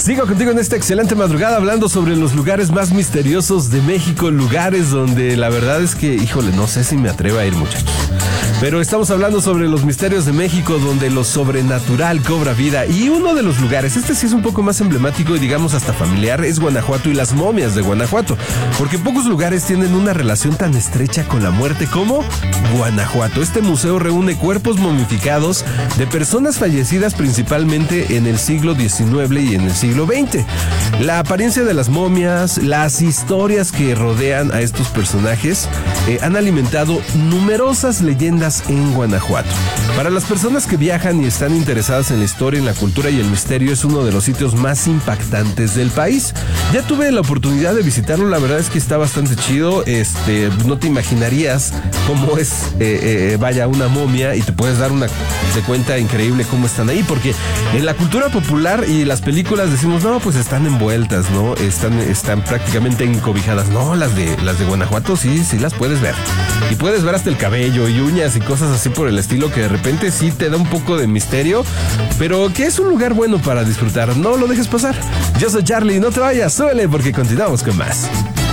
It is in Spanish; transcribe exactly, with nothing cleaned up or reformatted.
Sigo contigo en esta excelente madrugada hablando sobre los lugares más misteriosos de México, lugares donde la verdad es que, híjole, no sé si me atrevo a ir, muchachos. Pero estamos hablando sobre los misterios de México, donde lo sobrenatural cobra vida. Y uno de los lugares, este sí es un poco más emblemático y digamos hasta familiar, es Guanajuato y las momias de Guanajuato. Porque pocos lugares tienen una relación tan estrecha con la muerte como Guanajuato. Este museo reúne cuerpos momificados de personas fallecidas principalmente en el siglo diecinueve y en el siglo veinte. La apariencia de las momias, las historias que rodean a estos personajes eh, han alimentado numerosas leyendas en Guanajuato. Para las personas que viajan y están interesadas en la historia, en la cultura y el misterio, es uno de los sitios más impactantes del país. Ya tuve la oportunidad de visitarlo, la verdad es que está bastante chido. Este, no te imaginarías cómo es, eh, eh, vaya, una momia, y te puedes dar una de cuenta increíble cómo están ahí, porque en la cultura popular y las películas decimos, no, pues están envueltas, ¿no? Están, están prácticamente encobijadas. No, las de, las de Guanajuato sí, sí las puedes ver. Y puedes ver hasta el cabello y uñas y cosas así por el estilo, que de repente sí te da un poco de misterio, pero que es un lugar bueno para disfrutar. No lo dejes pasar. Yo soy Charlie, no te vayas, súbele porque continuamos con más.